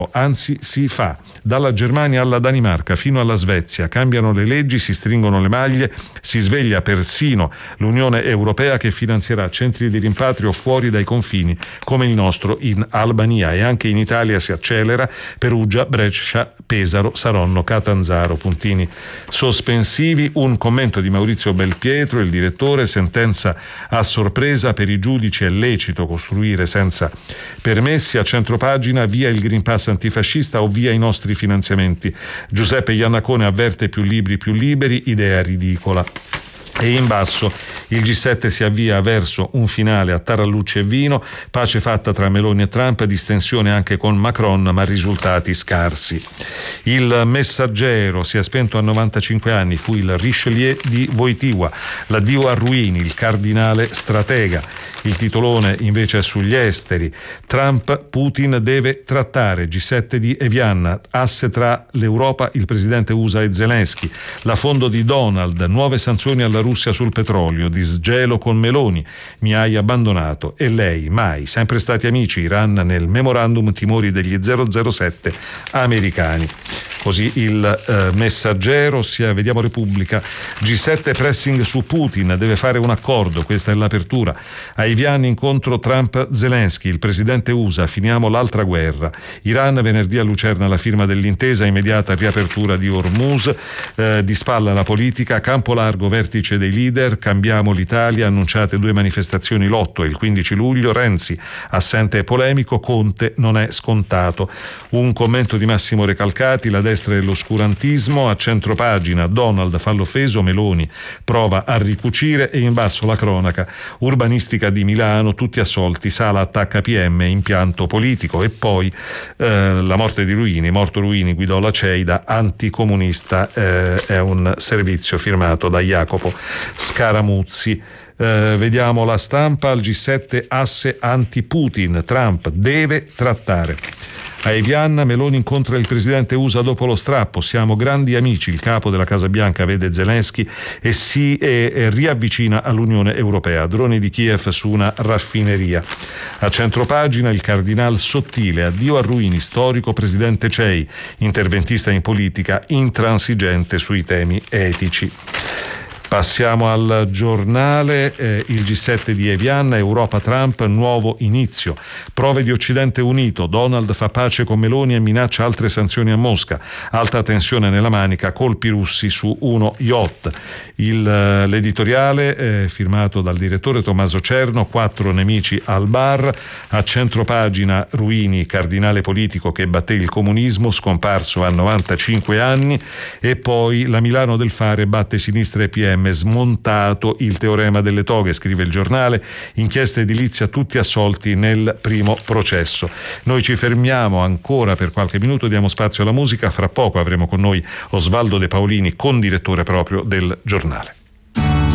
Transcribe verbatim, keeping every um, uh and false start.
Anzi, si fa. Dalla Germania alla Danimarca fino alla Svezia cambiano le leggi, si stringono le maglie, si sveglia persino l'Unione Europea che finanzierà centri di rimpatrio fuori dai confini come il nostro in Albania, e anche in Italia si accelera. Perugia, Brescia, Pesaro, Saronno, Catanzaro, puntini sospensivi. Un commento di Maurizio Belpietro, il direttore: sentenza a sorpresa, per i giudici è lecito costruire senza permessi. A centropagina, via il Green Pass antifascista o via i nostri finanziamenti. Giuseppe Iannacone avverte: più libri più liberi, idea ridicola. E in basso il G sette si avvia verso un finale a tarallucce e vino, pace fatta tra Meloni e Trump, distensione anche con Macron, ma risultati scarsi. Il Messaggero: si è spento a novantacinque anni, fu il Richelieu di Wojtyła, l'addio a Ruini, il cardinale stratega. Il titolone invece è sugli esteri: Trump, Putin deve trattare, G sette di Evian, asse tra l'Europa, il presidente U S A e Zelensky. L'affondo di Donald, nuove sanzioni alla Russia sul petrolio, disgelo con Meloni, mi hai abbandonato e lei mai, sempre stati amici. Iran nel memorandum, timori degli zero zero sette americani. Così il eh, Messaggero. Ossia, vediamo Repubblica: G sette pressing su Putin, deve fare un accordo, questa è l'apertura. A Evian incontro Trump-Zelensky, il presidente U S A, finiamo l'altra guerra. Iran, venerdì a Lucerna la firma dell'intesa, immediata riapertura di Hormuz. Eh, di spalla la politica, campo largo, vertice dei leader, cambiamo l'Italia, annunciate due manifestazioni l'otto e il quindici luglio, Renzi assente e polemico, Conte non è scontato. Un commento di Massimo Recalcati: la destra e l'oscurantismo. A centropagina, Donald fa l'offeso, Meloni prova a ricucire. E in basso la cronaca, urbanistica di Milano, tutti assolti, Sala attacca P M, impianto politico. E poi eh, la morte di Ruini, morto Ruini, guidò la Ceida, anticomunista, eh, è un servizio firmato da Jacopo Scaramuzzi. Eh, vediamo La Stampa: al G sette asse anti-Putin, Trump deve trattare. A Evian, Meloni incontra il presidente U S A dopo lo strappo, siamo grandi amici, il capo della Casa Bianca vede Zelensky e si e, e riavvicina all'Unione Europea. Droni di Kiev su una raffineria. A centropagina, il cardinal sottile, addio a Ruini, storico presidente C E I, interventista in politica, intransigente sui temi etici. Passiamo al Giornale, eh, il G sette di Evian, Europa Trump, nuovo inizio. Prove di Occidente unito, Donald fa pace con Meloni e minaccia altre sanzioni a Mosca. Alta tensione nella Manica, colpi russi su uno yacht. Il, eh, l'editoriale eh, firmato dal direttore Tommaso Cerno, quattro nemici al bar. A centropagina, Ruini, cardinale politico che batté il comunismo, scomparso a novantacinque anni. E poi la Milano del Fare batte sinistra e P M, smontato il teorema delle toghe, scrive il Giornale. Inchiesta edilizia, tutti assolti nel primo processo. Noi ci fermiamo ancora per qualche minuto, diamo spazio alla musica. Fra poco avremo con noi Osvaldo De Paolini, condirettore proprio del Giornale.